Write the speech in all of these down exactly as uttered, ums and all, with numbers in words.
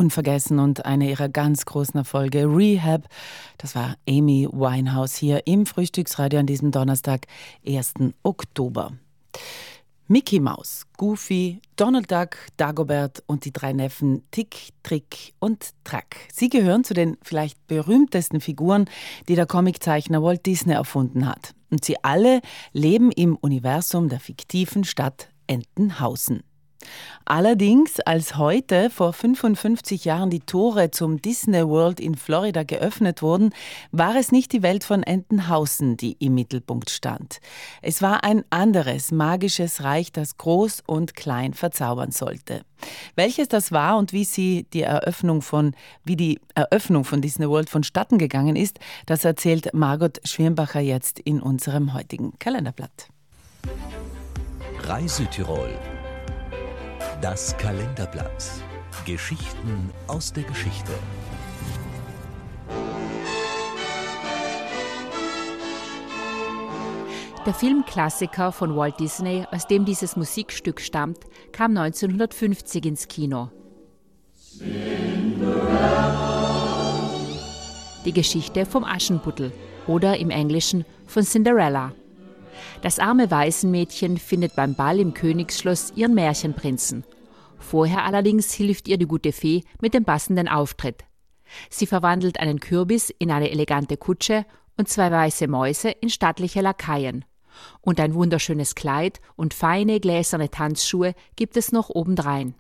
unvergessen und eine ihrer ganz großen Erfolge, Rehab. Das war Amy Winehouse hier im Frühstücksradio an diesem Donnerstag, ersten Oktober. Mickey Mouse, Goofy, Donald Duck, Dagobert und die drei Neffen Tick, Trick und Track. Sie gehören zu den vielleicht berühmtesten Figuren, die der Comiczeichner Walt Disney erfunden hat. Und sie alle leben im Universum der fiktiven Stadt Entenhausen. Allerdings, als heute vor fünfundfünfzig Jahren die Tore zum Disney World in Florida geöffnet wurden, war es nicht die Welt von Entenhausen, die im Mittelpunkt stand. Es war ein anderes magisches Reich, das groß und klein verzaubern sollte. Welches das war und wie sie die Eröffnung von, wie die Eröffnung von Disney World vonstatten gegangen ist, das erzählt Margot Schwirnbacher jetzt in unserem heutigen Kalenderblatt. Reisetirol. Das Kalenderblatt. Geschichten aus der Geschichte. Der Filmklassiker von Walt Disney, aus dem dieses Musikstück stammt, kam neunzehnhundertfünfzig ins Kino. Die Geschichte vom Aschenputtel oder im Englischen von Cinderella. Das arme Waisenmädchen findet beim Ball im Königsschloss ihren Märchenprinzen. Vorher allerdings hilft ihr die gute Fee mit dem passenden Auftritt. Sie verwandelt einen Kürbis in eine elegante Kutsche und zwei weiße Mäuse in stattliche Lakaien. Und ein wunderschönes Kleid und feine gläserne Tanzschuhe gibt es noch obendrein.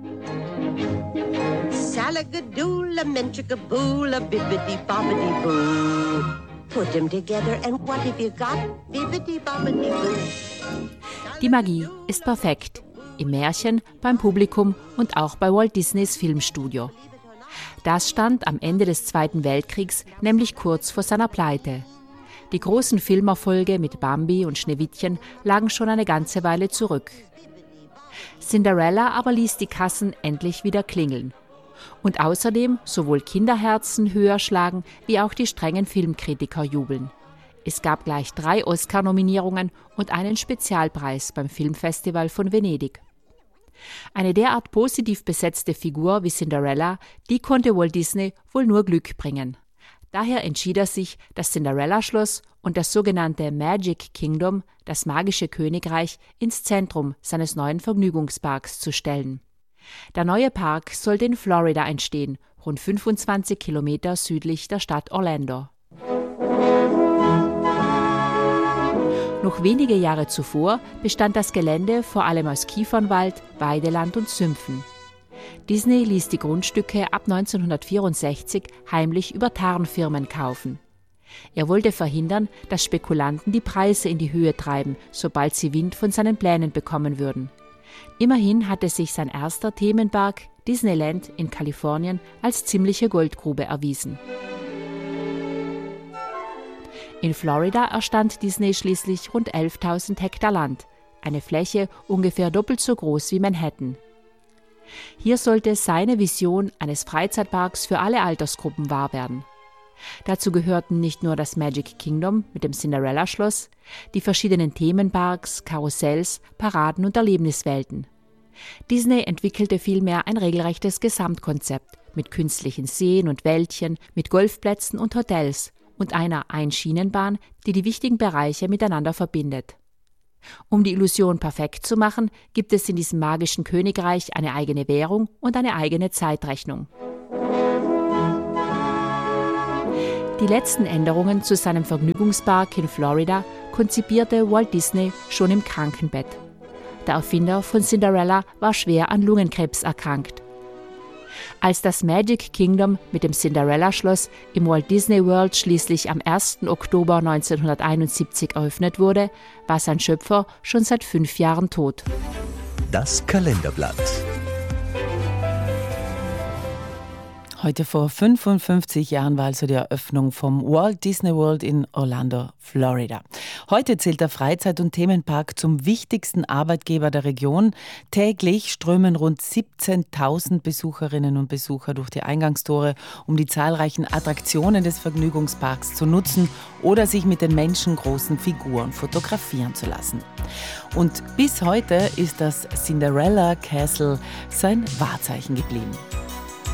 Salagadoola, menchikaboola, bibbidi-bobbidi-boo. Put them together and what have you got? Bibbidi-bobbidi-boo. Die Magie ist perfekt. Im Märchen, beim Publikum und auch bei Walt Disneys Filmstudio. Das stand am Ende des Zweiten Weltkriegs nämlich kurz vor seiner Pleite. Die großen Filmerfolge mit Bambi und Schneewittchen lagen schon eine ganze Weile zurück. Cinderella aber ließ die Kassen endlich wieder klingeln. Und außerdem sowohl Kinderherzen höher schlagen, wie auch die strengen Filmkritiker jubeln. Es gab gleich drei Oscar-Nominierungen und einen Spezialpreis beim Filmfestival von Venedig. Eine derart positiv besetzte Figur wie Cinderella, die konnte Walt Disney wohl nur Glück bringen. Daher entschied er sich, das Cinderella-Schloss und das sogenannte Magic Kingdom, das magische Königreich, ins Zentrum seines neuen Vergnügungsparks zu stellen. Der neue Park sollte in Florida entstehen, rund fünfundzwanzig Kilometer südlich der Stadt Orlando. Noch wenige Jahre zuvor bestand das Gelände vor allem aus Kiefernwald, Weideland und Sümpfen. Disney ließ die Grundstücke ab neunzehnhundertvierundsechzig heimlich über Tarnfirmen kaufen. Er wollte verhindern, dass Spekulanten die Preise in die Höhe treiben, sobald sie Wind von seinen Plänen bekommen würden. Immerhin hatte sich sein erster Themenpark, Disneyland in Kalifornien, als ziemliche Goldgrube erwiesen. In Florida erstand Disney schließlich rund elftausend Hektar Land, eine Fläche ungefähr doppelt so groß wie Manhattan. Hier sollte seine Vision eines Freizeitparks für alle Altersgruppen wahr werden. Dazu gehörten nicht nur das Magic Kingdom mit dem Cinderella-Schloss, die verschiedenen Themenparks, Karussells, Paraden und Erlebniswelten. Disney entwickelte vielmehr ein regelrechtes Gesamtkonzept mit künstlichen Seen und Wäldchen, mit Golfplätzen und Hotels und einer Einschienenbahn, die die wichtigen Bereiche miteinander verbindet. Um die Illusion perfekt zu machen, gibt es in diesem magischen Königreich eine eigene Währung und eine eigene Zeitrechnung. Die letzten Änderungen zu seinem Vergnügungspark in Florida konzipierte Walt Disney schon im Krankenbett. Der Erfinder von Cinderella war schwer an Lungenkrebs erkrankt. Als das Magic Kingdom mit dem Cinderella-Schloss im Walt Disney World schließlich am ersten Oktober neunzehnhunderteinundsiebzig eröffnet wurde, war sein Schöpfer schon seit fünf Jahren tot. Das Kalenderblatt. Heute vor fünfundfünfzig Jahren war also die Eröffnung vom Walt Disney World in Orlando, Florida. Heute zählt der Freizeit- und Themenpark zum wichtigsten Arbeitgeber der Region. Täglich strömen rund siebzehntausend Besucherinnen und Besucher durch die Eingangstore, um die zahlreichen Attraktionen des Vergnügungsparks zu nutzen oder sich mit den menschengroßen Figuren fotografieren zu lassen. Und bis heute ist das Cinderella Castle sein Wahrzeichen geblieben.